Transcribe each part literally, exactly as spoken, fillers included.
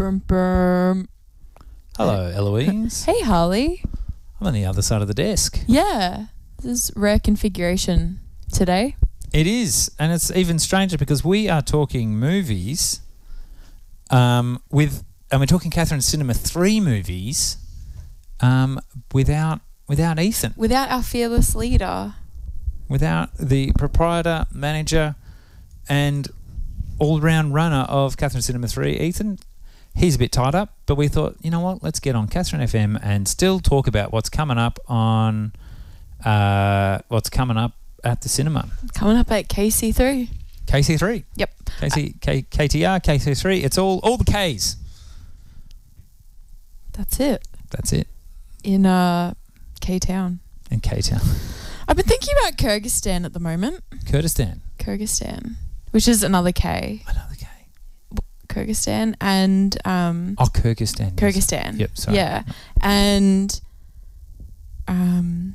Brum, brum. Hello, Eloise. Hey, Harley. I'm on the other side of the desk. Yeah, this is rare configuration today. It is, and it's even stranger because we are talking movies um, with, and we're talking Catherine Cinema three movies um, without without Ethan, Without our fearless leader. without the proprietor, manager, and all-round runner of Catherine Cinema three, Ethan. He's a bit tied up, but we thought, you know what, let's get on Catherine F M and still talk about what's coming up on uh, what's coming up at the cinema. Coming up at K C three. K C three. Yep. K C, K, KTR, K C three. It's all all the Ks. That's it. That's it. In uh, K-Town. In K-Town. I've been thinking about Kyrgyzstan at the moment. Kurdistan. Kyrgyzstan. Which is another K. Another K. Kyrgyzstan and... Um, Oh, Kyrgyzstan. yes. Kyrgyzstan. Yep, sorry. Yeah. And um,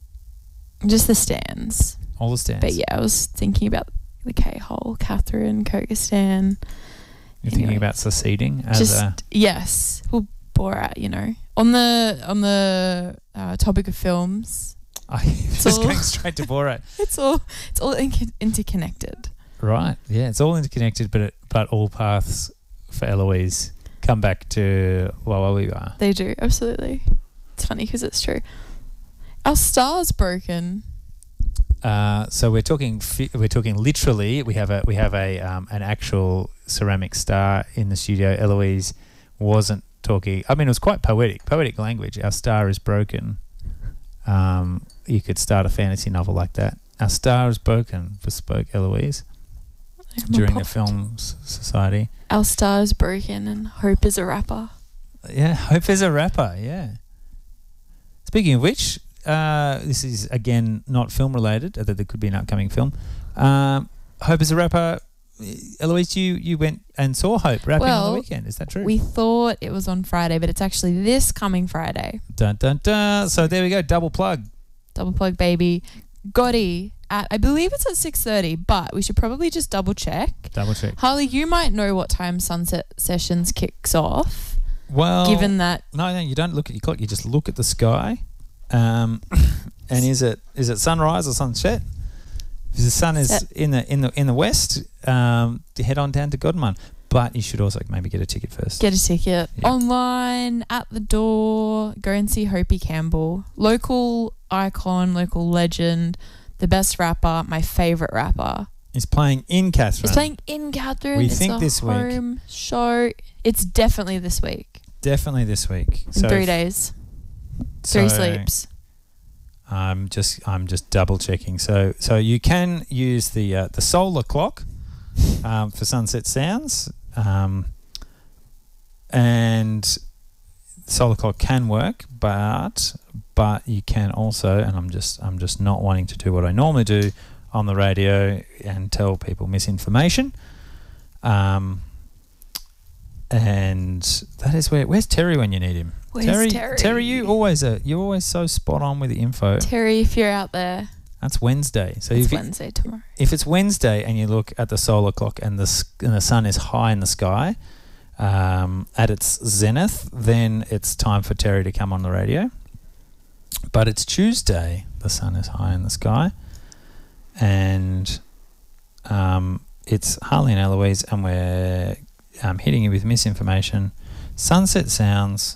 just the stands. All the stands. But yeah, I was thinking about the K-hole, Catherine, Kyrgyzstan. You're thinking Anyway. about seceding as Just a... yes, well, Borat, you know, on the on the uh, topic of films, I just all- going straight to Borat. it's all it's all in- interconnected. Right. Yeah, it's all interconnected, but it, but all paths for Eloise come back to well, where we are. They do absolutely. It's funny because it's true. Our star's broken. Uh, so we're talking fi- we're talking literally. We have a we have a um, an actual ceramic star in the studio. Eloise wasn't talking. I mean, it was quite poetic, poetic language. Our star is broken. Um, you could start a fantasy novel like that. Our star is broken, bespoke Eloise during the Film S- Society. Our star is broken, and Hope is a rapper. Yeah, Hope is a rapper. Yeah. Speaking of which, uh, this is again not film related. Although there could be an upcoming film. Um, Hope is a rapper. Eloise, you, you went and saw Hope rapping on Well, the weekend. Is that true? We thought it was on Friday, but it's actually this coming Friday. Dun dun dun. So there we go. Double plug. Double plug, baby. Gotti at I believe it's at six thirty, but we should probably just double check. Double check. Harley, you might know what time Sunset Sessions kicks off, Well, given that no, no, you don't look at your clock. You just look at the sky. Um, and is it is it sunrise or sunset? If the sun is Set. in the in the in the west, um, you head on down to Godman. But you should also maybe get a ticket first. get a ticket Yeah. online at the door. Go and see Hopi Campbell, local icon, local legend, the best rapper, my favorite rapper. He's playing in Catherine. It's playing in Catherine. We it's think a this week. home show. It's definitely this week. Definitely this week. In So three if- days, so three sleeps. I'm just I'm just double checking. So so you can use the uh, the solar clock um, for Sunset Sounds, um, and solar clock can work, but but you can also, and I'm just I'm just not wanting to do what I normally do on the radio and tell people misinformation. Um, and that is where where's Terry when you need him? Where's Terry, Terry? Terry, you always are. You're always so spot on with the info. Terry, if you're out there, That's Wednesday. So it's if, you- Wednesday tomorrow. if it's Wednesday and you look at the solar clock and the s- and the sun is high in the sky, um, at its zenith, then it's time for Terry to come on the radio. But it's Tuesday. The sun is high in the sky, and um, it's Harley and Eloise, and we're um, hitting you with misinformation. Sunset Sounds.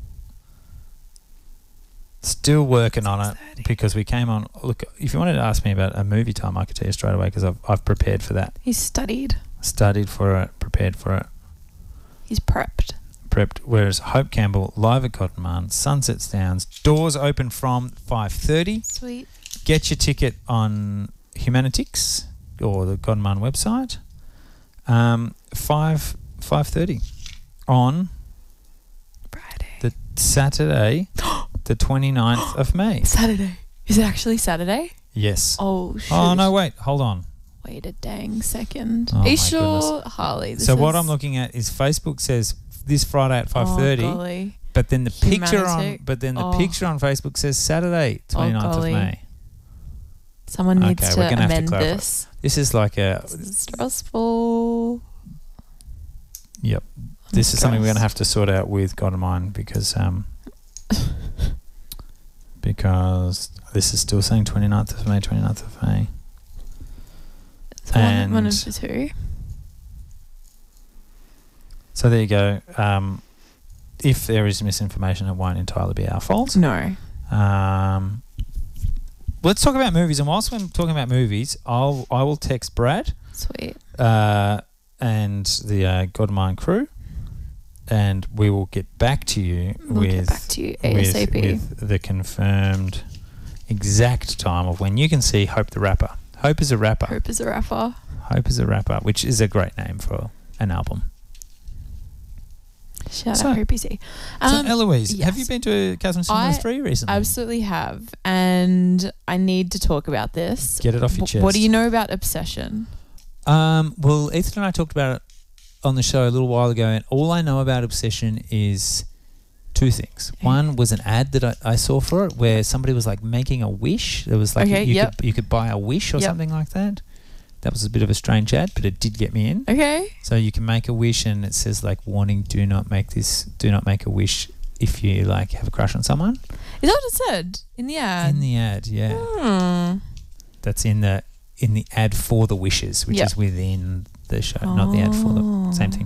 Still working on it because we came on. Look, if you wanted to ask me about a movie time, I could tell you straight away because I've I've prepared for that, He's studied. studied for it, prepared for it, He's prepped. prepped. Whereas Hope Campbell live at Cotton Barn, Sunset Sounds, doors open from five thirty. Sweet. Get your ticket on Humanitix or the Cotton Barn website. Um, five five thirty on Friday. the Saturday, the twenty-ninth of May. Saturday. Is it actually Saturday? Yes. Oh, shoot. Oh no! Wait, hold on. Wait a dang second. Oh, Are my you sure, Harley? This So what is- I'm looking at is Facebook says this Friday at five thirty, Oh, golly. but then the picture on Humanitic. but then the Oh. picture on Facebook says Saturday, twenty-ninth of golly. May. Someone needs Okay, to we're gonna have to amend clarify. this. This is like a This is stressful. yep. This is something we're going to Gross. have to sort out with God of Mine because um, because this is still saying twenty-ninth of May, twenty-ninth of May. It's one, And- one of the two. So there you go. Um, if there is misinformation, it won't entirely be our fault. No. Um, let's talk about movies. And whilst we're talking about movies, I'll I will text Brad Sweet. uh, and the uh, God of Mine crew, and we will get back to you We'll with get back to you with, ASAP. with the confirmed exact time of when you can see Hope the Rapper. Hope is a rapper. Hope is a rapper. Hope is a rapper, which is a great name for an album. Shout So- out Hope Z. So Um, Eloise, have yes. you been to Catherine Cinemas I three recently? absolutely have. And I need to talk about this. Get it off your Wh- chest. What do you know about Obsession? Um, well, Ethan and I talked about it on the show a little while ago, and all I know about Obsession is two things. Okay. One was an ad that I, I saw for it where somebody was like making a wish. There was like Okay, you, yep. could, you could buy a wish or Yep. something like that. That was a bit of a strange ad, but it did get me in. Okay. So you can make a wish, and it says like warning: do not make this. Do not make a wish if you like have a crush on someone. Is that what it said in the ad? In the ad, yeah, Hmm. that's in the in the ad for the wishes, which Yep. is within the show, not the ad for the same Oh. thing.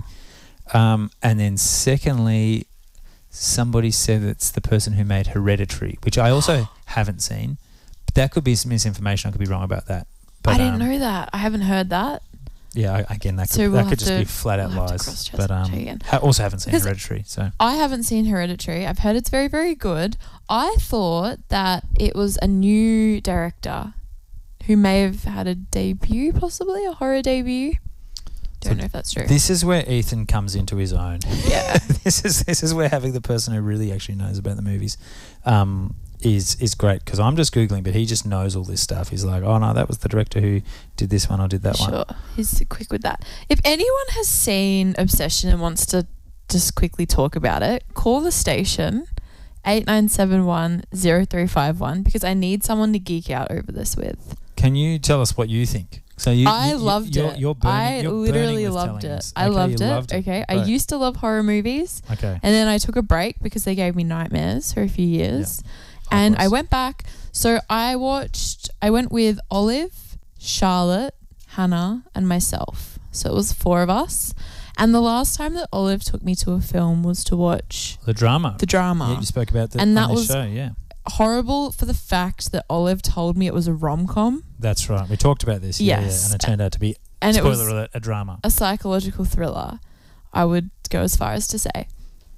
Um, and then secondly, somebody said it's the person who made Hereditary, which I also haven't seen. But that could be some misinformation. I could be wrong about that. But, I didn't um, know that. I haven't heard that. Yeah, I, again, that could, So we'll that have could just to- be flat out we'll have to lies. cross-check But um, again. ha- also haven't seen Because- Hereditary. So I haven't seen Hereditary. I've heard it's very, very good. I thought that it was a new director who may have had a debut, possibly a horror debut. Don't So know if that's true. this is where Ethan comes into his own. Yeah. this is this is where having the person who really actually knows about the movies um, is is great, because I'm just googling, but he just knows all this stuff. He's like, oh no, that was the director who did this one or did that one. Sure. He's quick with that. If anyone has seen Obsession and wants to just quickly talk about it, call the station eight nine seven one zero three five one because I need someone to geek out over this with. Can you tell us what you think? So you, I you, you- loved you're, it. You're burning, I you're literally burning with loved telling it. us. I Okay, loved you it. loved Okay. I Right. used to love horror movies. Okay. And then I took a break because they gave me nightmares for a few years. And I Likewise. went back. So I watched, I went with Olive, Charlotte, Hannah, and myself. So it was four of us. And the last time that Olive took me to a film was to watch the drama. the drama. Yeah, you spoke about that And on that this was- show. Yeah, Horrible for the fact that Olive told me it was a rom-com. that's right. We talked about this. Yeah, Yes. yeah, and it turned out to be And spoiler it was alert, a drama. a psychological thriller, I would go as far as to say.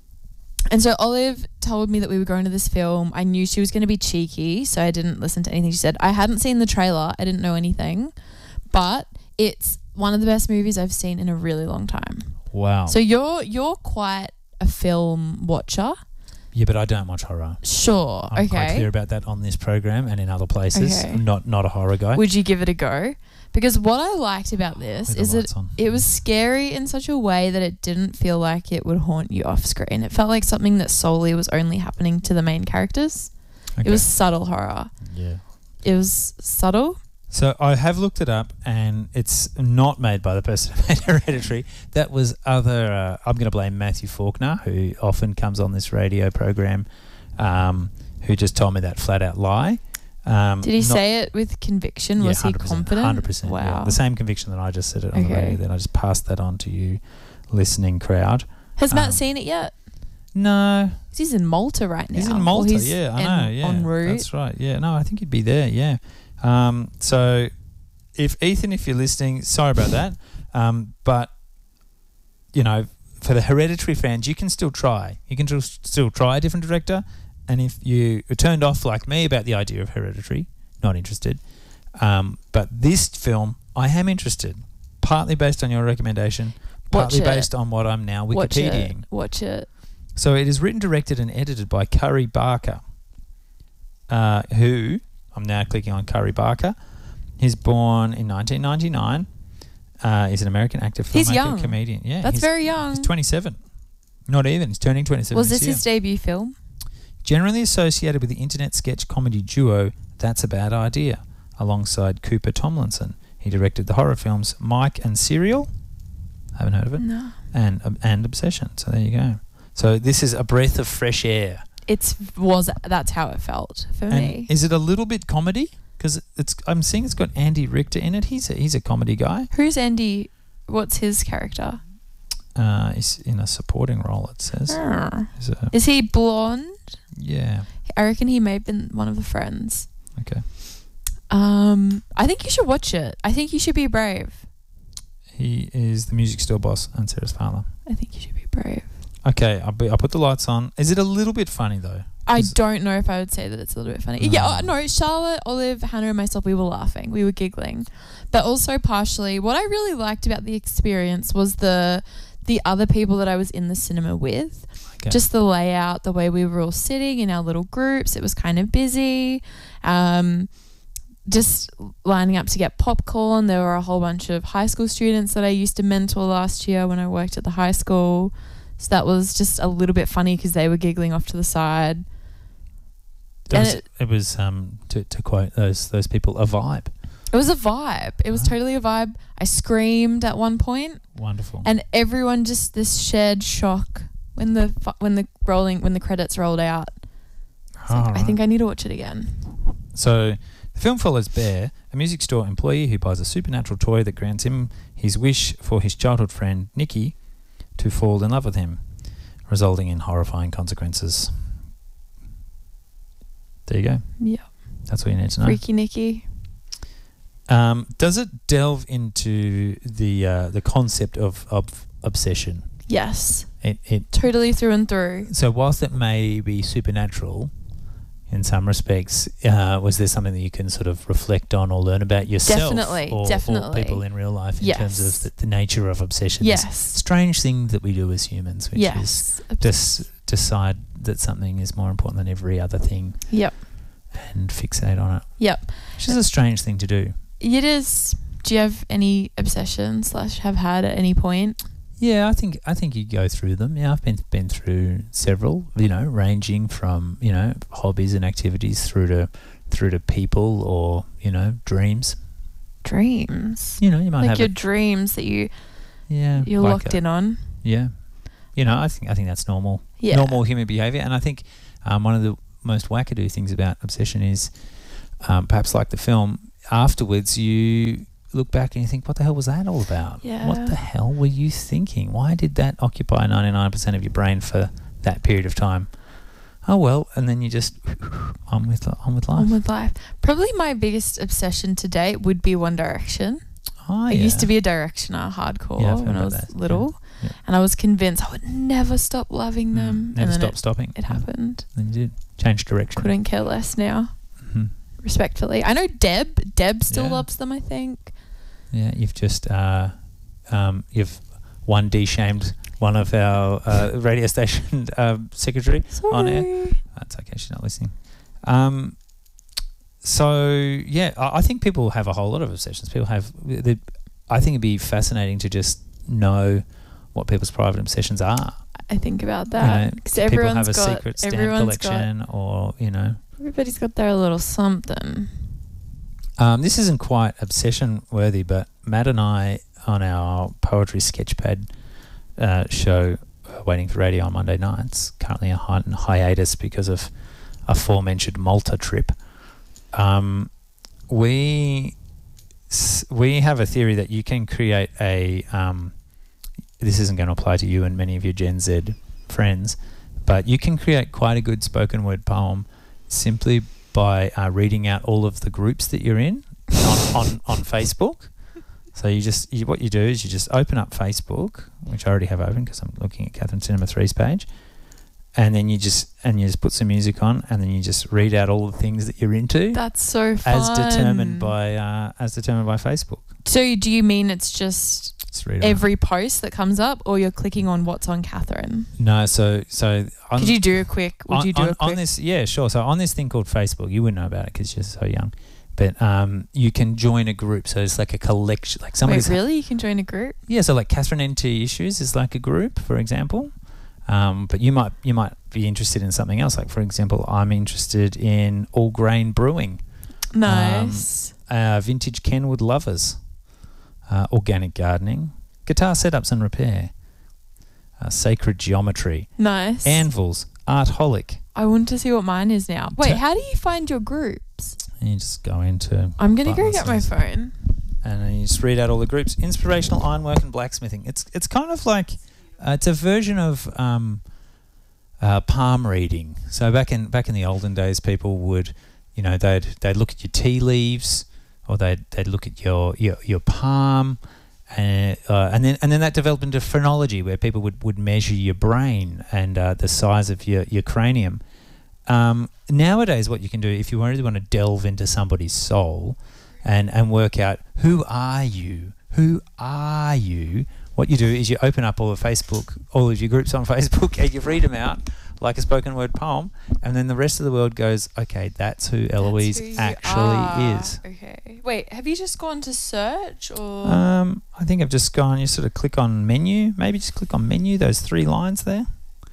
And so Olive told me that we were going to this film. I knew she was going to be cheeky, so I didn't listen to anything she said. I hadn't seen the trailer. I didn't know anything. But it's one of the best movies I've seen in a really long time. Wow. So you're you're quite a film watcher. yeah, but I don't watch horror. Sure. I'm quite okay. clear about that on this program and in other places. Okay. I'm not not a horror guy. Would you give it a go? Because what I liked about this With the is that lights on. it was scary in such a way that it didn't feel like it would haunt you off screen. It felt like something that solely was only happening to the main characters. Okay. It was subtle horror. yeah. It was subtle. So I have looked it up, and it's not made by the person who made Hereditary. That was other. Uh, I'm going to blame Matthew Faulkner, who often comes on this radio program, um, who just told me that flat out lie. Um, Did he not- say it with conviction? Yeah, Was he one hundred percent, confident? one hundred percent. Wow. Yeah. The same conviction that I just said it on the Okay. radio. Then I just passed that on to you, listening crowd. Has Matt Um, seen it yet? No, 'Cause he's in Malta right now. he's in Or Malta. he's Yeah, I en- know. Yeah, En route. that's right. Yeah, no, I think he'd be there. Yeah. Um, so, if Ethan, if you're listening, sorry about that. Um, but you know, for the Hereditary fans, you can still try. You can still still try a different director. And if you are turned off like me about the idea of Hereditary, not interested. Um, but this film, I am interested. Partly based on your recommendation, Watch partly it. based on what I'm now Watch it. Wikipediaing. Watch it. So it is written, directed, and edited by Curry Barker, uh, who, I'm now clicking on Curry Barker. He's born in nineteen ninety-nine. Uh, he's an American actor, filmmaker, He's young. comedian. Yeah, That's he's, very young. he's twenty-seven. Not even. He's turning twenty-seven Was this this year. his debut film? Generally associated with the internet sketch comedy duo That's a Bad Idea, alongside Cooper Tomlinson. He directed the horror films Mike and Serial. Haven't heard of it. No. and um, and Obsession. So there you go. So this is a breath of fresh air. It's was that's how it felt for And me. is it a little bit comedy? Because it's I'm seeing it's got Andy Richter in it. He's a, he's a comedy guy. Who's Andy? What's his character? Uh, he's in a supporting role. It says. Ah. He's a, Is he blonde? yeah. I reckon he may have been one of the friends. Okay. Um, I think you should watch it. I think you should be brave. He is the music store boss and Sarah's father. I think you should be brave. Okay, I'll, be, I'll put the lights on. Is it a little bit funny though? I Is- don't know if I would say that it's a little bit funny. No. Yeah, oh, no, Charlotte, Olive, Hannah and myself, we were laughing. We were giggling. But also partially, what I really liked about the experience was the the other people that I was in the cinema with. Okay. Just the layout, the way we were all sitting in our little groups. It was kind of busy. Um, just lining up to get popcorn. There were a whole bunch of high school students that I used to mentor last year when I worked at the high school. So that was just a little bit funny because they were giggling off to the side. There and was, it- it was um to, to quote those those people, a vibe. It was a vibe. It was Right. totally a vibe. I screamed at one point, Wonderful. and everyone just this shared shock when the fu- when the rolling when the credits rolled out. It's like, I think I need to watch it again. So the film follows Bear, a music store employee who buys a supernatural toy that grants him his wish for his childhood friend Nikki to fall in love with him, resulting in horrifying consequences. There you go. Yeah, That's what you need to know. Freaky Nikki. Um, does it delve into the uh, the concept of, of obsession? Yes, It, it totally through and through. so whilst it may be supernatural in some respects, uh, was there something that you can sort of reflect on or learn about yourself? Definitely, or, definitely. or people in real life in Yes. terms of the, the nature of obsession? Yes. This strange thing that we do as humans, which is Yes. just decide that something is more important than every other thing Yep. and fixate on it, Yep. which is a strange thing to do. It is. Do you have any obsession slash have had at any point? Yeah, I think I think you go through them. Yeah, I've been been through several, you know, ranging from, you know, hobbies and activities through to through to people or, you know, dreams. Dreams. You know, you might Like have your a, dreams that you yeah, you're like locked a- in on. Yeah. You know, I think I think that's normal. Yeah. Normal human behavior, and I think um, one of the most wackadoo things about obsession is um, perhaps like the film, afterwards you look back and you think, what the hell was that all about? Yeah. What the hell were you thinking? Why did that occupy ninety-nine percent of your brain for that period of time? Oh, well, and then you just on with on with life. On with life. Probably my biggest obsession to date would be One Direction. oh, I yeah. used to be a Directioner hardcore Yeah, I've heard when I about was that. little. Yeah, yeah. And I was convinced I would never stop loving Mm, them. never and then stop it, stopping. it Yeah. happened. Then you did change direction. Couldn't care less now, Mhm. respectfully. I know Deb. Deb still Yeah. loves them, I think. Yeah, you've just uh, um, you've one de-shamed one of our uh, radio station um, secretary Sorry. on air. That's okay, she's not listening. Um, so yeah, I, I think people have a whole lot of obsessions. People have. The, I think it'd be fascinating to just know what people's private obsessions are. I think about You that. know, Because people everyone's have a got, secret stamp everyone's collection, or you know. got, everybody's got their little something. Um, this isn't quite obsession worthy, but Matt and I on our poetry sketchpad uh, show, uh, Waiting for Radio on Monday nights, currently a hi- hiatus because of aforementioned Malta trip. Um, we s- we have a theory that you can create a. Um, this isn't going to apply to you and many of your Gen Z friends, but you can create quite a good spoken word poem simply by uh, reading out all of the groups that you're in on, on, on Facebook. So you just you, what you do is you just open up Facebook, which I already have open because I'm looking at Catherine Cinema three's page, and then you just and you just put some music on, and then you just read out all the things that you're into That's so fun. as determined by uh, as determined by Facebook. So do you mean it's just Just read it out. every post that comes up, or you're clicking on what's on Catherine? No, so so on, Could you do a quick? Would on, you do on, a quick? on this? Yeah, sure. So on this thing called Facebook, you wouldn't know about it because you're so young, but um, you can join a group. So it's like a collection, like Wait, somebody's really? You can join a group? yeah. So like Catherine N T Issues is like a group, for example. Um, but you might you might be interested in something else. Like for example, I'm interested in all grain brewing, Nice. uh, vintage Kenwood lovers, uh, organic gardening, guitar setups and repair, uh, Sacred Geometry, Nice. Anvils, Artholic. I want to see what mine is now. Wait, Ta- how do you find your groups? And you just go into I'm going to go buttons get my and- phone. and then you just read out all the groups. Inspirational ironwork and blacksmithing. It's it's kind of like uh, it's a version of um, uh, palm reading. So back in back in the olden days, people would, you know, they'd they'd look at your tea leaves, or they'd they'd look at your your, your palm, and uh, and then and then that developed into phrenology, where people would, would measure your brain and uh, the size of your your cranium. Um, nowadays, what you can do if you really want to delve into somebody's soul, and and work out who are you, who are you. What you do is you open up all of Facebook, all of your groups on Facebook, and you read them out like a spoken word poem, and then the rest of the world goes, okay, that's who Eloise That's who you actually are. is. Okay. Wait, have you just gone to search or? Um, I think I've just gone. You sort of click on menu. Maybe just click on menu. Those three lines there.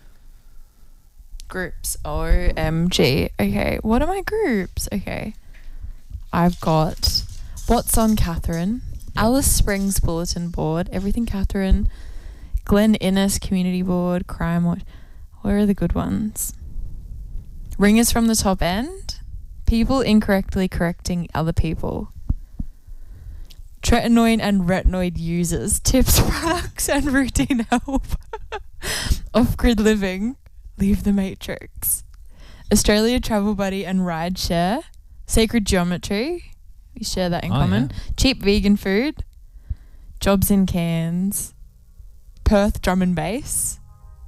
Groups. O M G. Okay. What are my groups? Okay. I've got What's on Catherine, Yep. Alice Springs Bulletin Board, Everything Catherine, Glen Innes Community Board, Crime Watch. Where are the good ones? Ringers from the Top End, People Incorrectly Correcting Other People, Tretinoid and retinoid users, Tips, products and routine help, Off-Grid Living, Leave the Matrix, Australia Travel Buddy and Ride Share, Sacred Geometry, we share that in Oh, common, yeah. Cheap Vegan Food, Jobs in Cans, Perth Drum and Bass.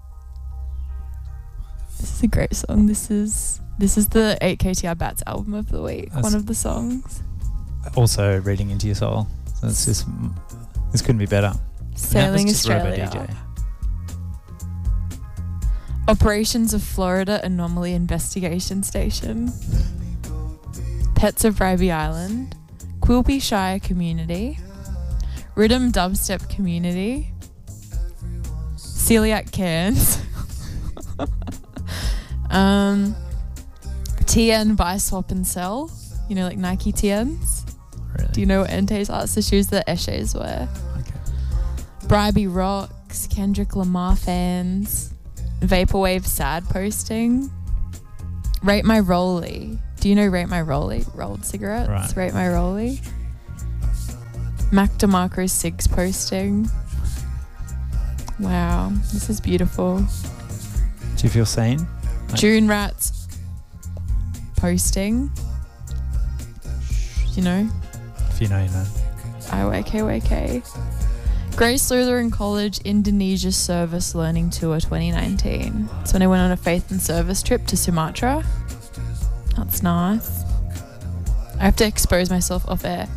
This is a great song. This is this is the eight K T R Bats album of the week. That's- one of the songs. Also reading into your soul. So it's just this couldn't be better. Sailing No, it's just Robo Australia. D J. Operations of Florida Anomaly Investigation Station. Pets of Bribey Island. Quilpie Shire Community. Rhythm Dubstep Community. Celiac Cairns. um, T N Buy Swap and Sell. You know, like Nike T Ns. Really? Do you know what N Ts are? It's the shoes that Eshes wear. Okay. Bribey Rocks. Kendrick Lamar fans. Vaporwave sad posting. Rate My Rolly. Do you know Rate My Rolly? Rolled cigarettes. Right. Rate My Rolly. Mac DeMarco Sigs posting. Wow, this is beautiful. Do you feel seen? Like- June Rats posting. You know, If you know, you know. I W K W K. Grace Lutheran College Indonesia Service Learning Tour twenty nineteen. It's when I went on a faith and service trip to Sumatra. That's nice. I have to expose myself off air.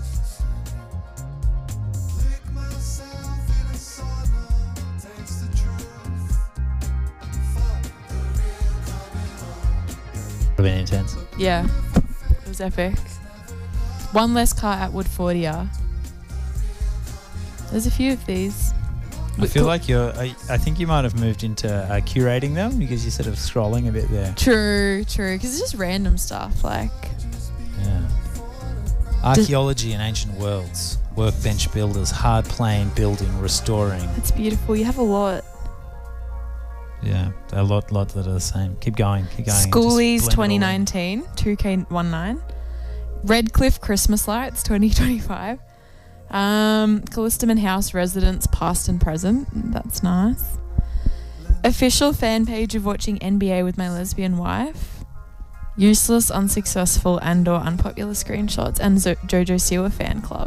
Would have been intense. Yeah, it was epic. One less car at Wood Fortier. There's a few of these. I feel like you're. I, I think you might have moved into uh, curating them because you're sort of scrolling a bit there. True, true. Because it's just random stuff. Like, Yeah. Archaeology and ancient worlds, workbench builders, hard plane building, restoring. it's beautiful. You have a lot. Yeah, a lot, lot that are the same. Keep going, keep going. and just Schoolies blend it all in. twenty nineteen, two K nineteen. Redcliffe Christmas Lights twenty twenty-five. Um, Callistaman House Residents Past and Present. That's nice. Official fan page of watching N B A with my lesbian wife. Useless, unsuccessful and or unpopular screenshots and Zo- Jojo Siwa fan club.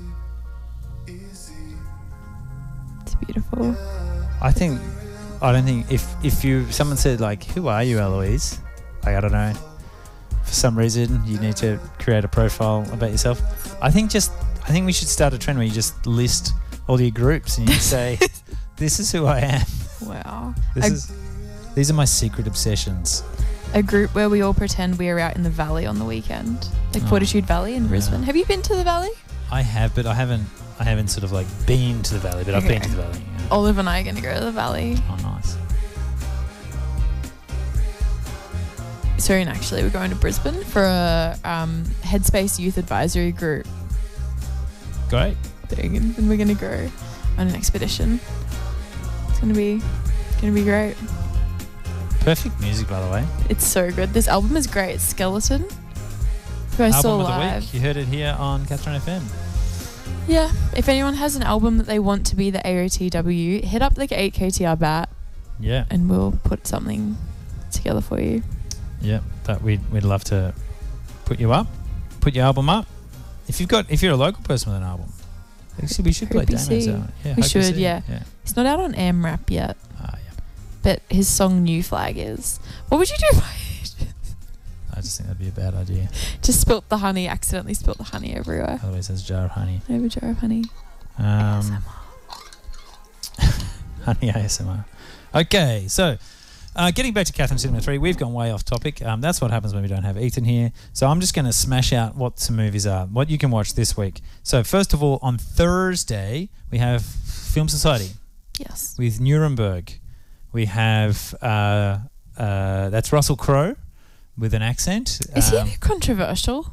It's beautiful. I think, I don't think if if you someone said like, "Who are you, Eloise?" Like, I don't know. For some reason, you need to create a profile about yourself. I think just I think we should start a trend where you just list all your groups and you say, "This is who I am. Wow. This A- is these are my secret obsessions." A group where we all pretend we are out in the valley on the weekend, like Oh, Fortitude Valley in yeah. Brisbane. Have you been to the valley? I have, but I haven't. I haven't sort of like been to the valley, but I've been to the valley. Yeah. Olive and I are going to go to the valley Oh, nice. soon. Actually, we're going to Brisbane for a um, Headspace Youth Advisory Group Great. thing, and we're going to go on an expedition. It's going to be Gonna be great. Perfect music, by the way. It's so good. This album is great. Skeleton. Who I saw Album of the live. week. You heard it here on Catherine F M. Yeah. If anyone has an album that they want to be the A O T W, hit up the eight K T R bat Yeah. and we'll put something together for you. Yeah. That we'd we'd love to put you up, put your album up. If you've got if you're a local person with an album, actually we should play Hope You Damon's See. album. Yeah, We Hope You should, See. yeah. Yeah. It's not out on AMRAP yet, Ah, yeah. but his song New Flag is. What would you do if I I just think that'd be a bad idea. just spilt the honey, accidentally spilt the honey everywhere? Otherwise, there's a jar of honey. Over jar of honey. Um, honey A S M R. Okay, so uh, getting back to Catherine Cinema three, we've gone way off topic. Um, that's what happens when we don't have Ethan here. So I'm just going to smash out what some movies are, what you can watch this week. So first of all, on Thursday, we have Film Society Yes. with Nuremberg. We have, uh, uh, that's Russell Crowe with an accent. Is he Um, a bit controversial?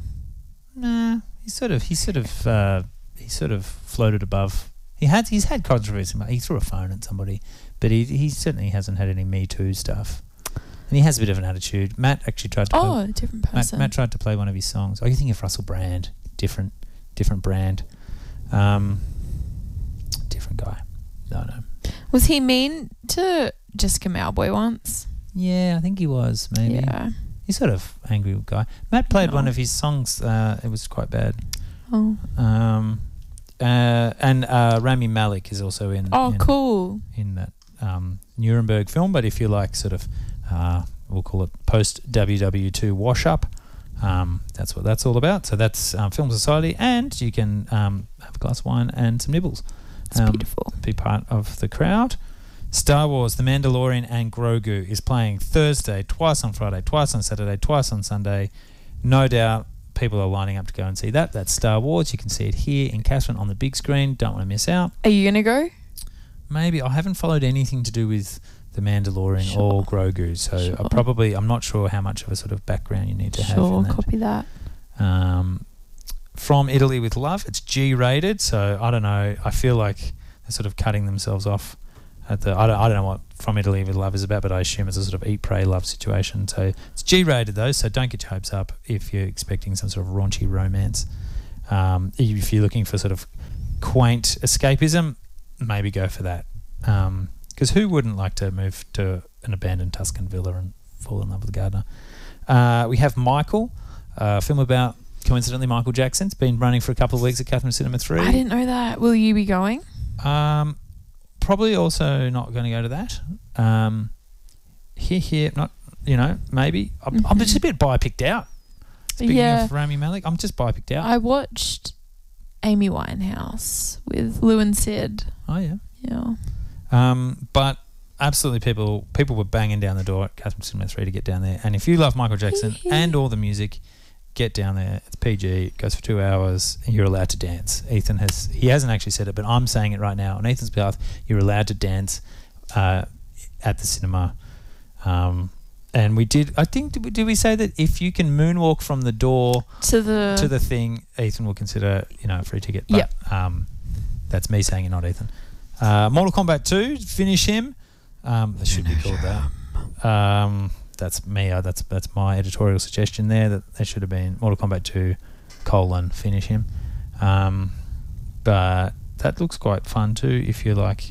Nah, he's sort of, he's sort of, uh, he sort of floated above. He had, he's had controversy. He threw a phone at somebody, but he, he certainly hasn't had any Me Too stuff. And he has a bit of an attitude. Matt actually tried to. Oh, play, a different Matt, person. Matt tried to play one of his songs. Oh, you think of Russell Brand? Different, different brand. Um, different guy. No, no. Was he mean to Jessica Mauboy once? Yeah, I think he was. Maybe. Yeah. He's sort of angry guy. Matt played No. one of his songs. Uh, it was quite bad. Oh. Um, uh, and uh, Rami Malek is also in. Oh, in, cool. in that um, Nuremberg film. But if you like sort of, uh, we'll call it post W W two wash up, um, that's what that's all about. So that's um, Film Society, and you can um, have a glass of wine and some nibbles. It's Um, beautiful. Be part of the crowd. Star Wars, The Mandalorian and Grogu is playing Thursday, twice on Friday, twice on Saturday, twice on Sunday. No doubt people are lining up to go and see that. That's Star Wars. You can see it here in Catherine on the big screen. Don't want to miss out. Are you going to go? Maybe. I haven't followed anything to do with The Mandalorian Sure. or Grogu, so Sure. I probably, I'm not sure how much of a sort of background you need to have Sure, in that. copy that. Um, From Italy with Love, it's G rated, so I don't know. I feel like they're sort of cutting themselves off at the. I don't. I don't know what From Italy with Love is about, but I assume it's a sort of eat, pray, love situation. So it's G rated though, so don't get your hopes up if you're expecting some sort of raunchy romance. Um, if you're looking for sort of quaint escapism, maybe go for that. Because who wouldn't like to move to an abandoned Tuscan villa and fall in love with a gardener? Uh, we have Michael, a film about. Coincidentally, Michael Jackson's been running for a couple of weeks at Catherine Cinema three. I didn't know that. Will you be going? Um, probably also not going to go to that. Um, here, here, not, you know, maybe. I'm, Mm-hmm. I'm just a bit biopicked out. Speaking Yeah. of Rami Malek, I'm just biopicked out. I watched Amy Winehouse with Lou and Sid. oh, yeah. Yeah. Um, but absolutely people people were banging down the door at Catherine Cinema three to get down there. And if you love Michael Jackson and all the music, get down there. It's P G. It goes for two hours. And you're allowed to dance. Ethan has he hasn't actually said it, but I'm saying it right now on Ethan's behalf. You're allowed to dance uh, at the cinema. Um, and we did. I think did we, did we say that if you can moonwalk from the door To the to the thing, Ethan will consider you know a free ticket. But, Yep. Um, that's me saying it, not Ethan. Uh, Mortal Kombat two. Finish him. Um, that should be called that. Um, that's me. Uh, that's that's my editorial suggestion there. That there should have been Mortal Kombat two colon finish him. Um, but that looks quite fun too. If you like,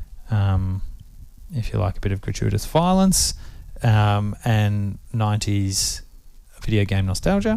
um, if you like a bit of gratuitous violence, um, and nineties video game nostalgia.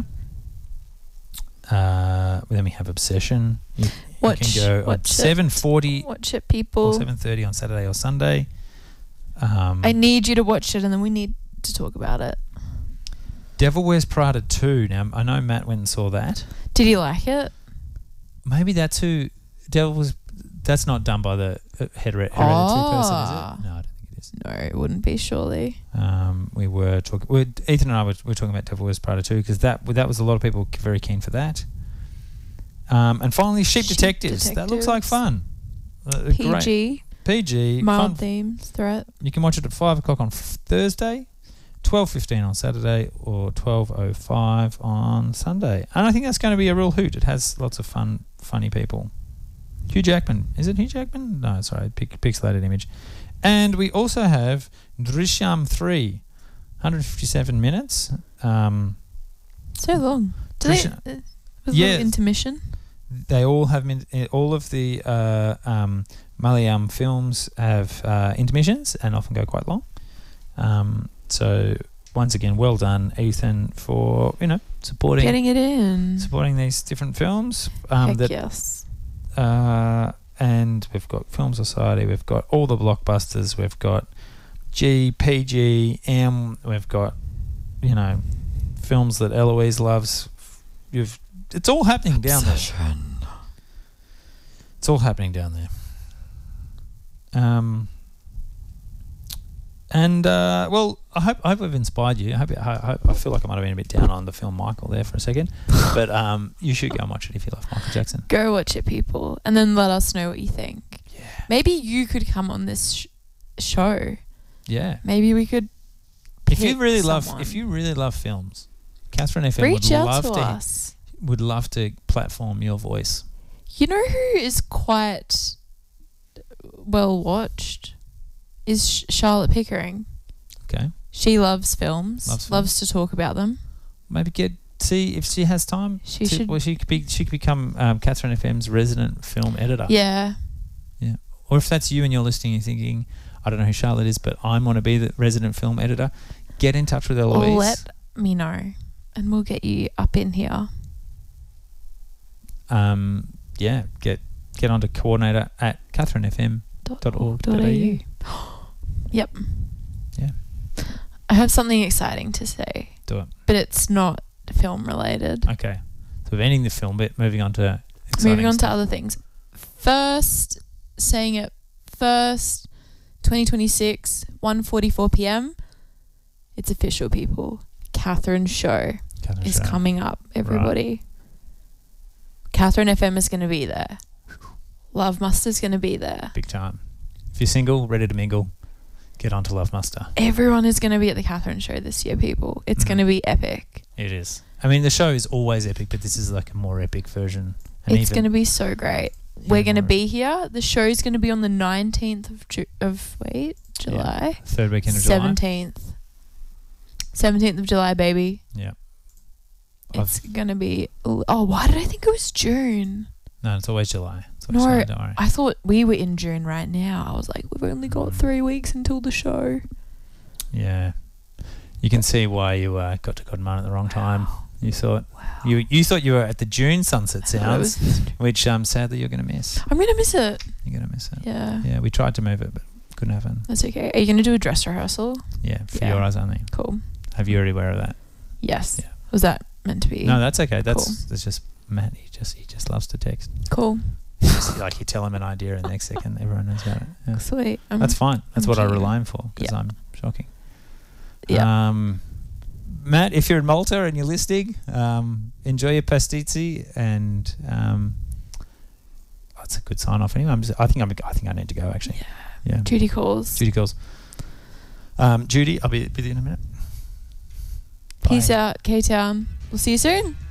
Uh, then we have Obsession. You, Watch- you can go watch at it. seven forty watch it, or people. seven thirty on Saturday or Sunday. Um, I need you to watch it, and then we need to talk about it. Devil Wears Prada two. Now I know Matt went and saw that. Did you like it? Maybe that's who Devil was. That's not done by the uh, Hereditary Oh. person, is it? No, I don't think it is. No, it wouldn't be, surely. Um, we were talking. We, Ethan and I were, were talking about Devil Wears Prada two because that that was a lot of people very keen for that. Um, and finally, Sheep, Sheep Detectives. That looks like Detectives. fun. Uh, P great- G, P G. mild Fun. themes, threat. You can watch it at five o'clock on f- Thursday, twelve fifteen on Saturday, or twelve oh five on Sunday. And I think that's going to be a real hoot. It has lots of fun, funny people. Hugh Jackman. Is it Hugh Jackman? No, sorry, pic- pixelated image. And we also have Drishyam three, one hundred fifty-seven minutes. Um, So long. Do they, Drishyam- uh, with a Yeah. little intermission? they all have min- eh, all of the uh, um, Malayalam films have uh, intermissions and often go quite long. Um, so once again, well done, Ethan, for you know supporting Getting it in. supporting these different films. Um, Heck that yes. uh, and we've got Film Society, we've got all the blockbusters, we've got G, P G, M, we've got you know films that Eloise loves. You've it's all happening down there. It's all happening down there. Um, and uh, well, I hope I hope I've inspired you. I hope, I hope I feel like I might have been a bit down on the film Michael there for a second, but um, you should go and watch it if you love Michael Jackson. Go watch it, people, and then let us know what you think. Yeah, Maybe you could come on this sh- show. yeah. Maybe we could If you pick really love, someone. if you really love films, Catherine F M reach would out love to to us. would love to platform your voice. You know who is quite well watched is Sh- Charlotte Pickering. Okay, She loves films, Loves loves, films. to talk about them. maybe get see if she has time. She to, should- Well, she could be. She could become um, Catherine F M's resident film editor. Yeah. Or if that's you and you're listening, you're thinking, I don't know who Charlotte is, but I want to be the resident film editor. Get in touch with Or Eloise. let me know and we'll get you up in here. um, yeah, get get onto coordinator at catherine f m dot org dot a u. Yep. Yeah. I have something exciting to say, Do it. but it's not film related. Okay. So we're ending the film bit, moving on to exciting Moving on to stuff. other things. First, saying it first, twenty twenty-six, one forty-four p.m. It's official, people. Catherine's show Catherine is Show. coming up, everybody. Catherine F M is going to be there. Love Muster's going to be there. Big time. If you're single, ready to mingle, get on to Love Muster. Everyone is going to be at the Catherine show this year, people. It's Mhm. going to be epic. It is. I mean, the show is always epic, but this is like a more epic version. And It's even- going to be so great. even We're going to more- be here. The show's going to be on the nineteenth of, Ju- of wait, July? third weekend of July. seventeenth. seventeenth of July, baby. Yeah. It's going to be... Oh, why did I think it was June? No, it's always July. It's always No, July, don't worry. I thought we were in June right now. I was like, we've only got Mm. three weeks until the show. Yeah. You can see why you uh, got to Godman at the wrong time. You thought Wow. you you thought you were at the June Sunset I thought it Sounds, was- which um sadly you're going to miss. I'm going to miss it. You're going to miss it. Yeah. Yeah, we tried to move it, but couldn't happen. That's okay. Are you going to do a dress rehearsal? Yeah, for Yeah. your eyes only. Cool. Have you already aware of that? Yes. Yeah. Was that meant to be? No, that's okay. That's Cool. that's just Matt. He just he just loves to text. Cool. He just, like you tell him an idea, and the next second everyone knows about it. Yeah. Sweet. Um, That's fine. That's I'm what I cute. rely on for because Yeah. I'm shocking. Yeah. Um, Matt, if you're in Malta and you're listening, um, enjoy your pastizzi, and um, oh, it's a good sign off. Anyway, I'm just, I think I'm. I think I need to go actually. Yeah. Judy calls. Judy calls. Um, Judy, I'll be with you in a minute. Peace Bye. out, K-Town. We'll see you soon.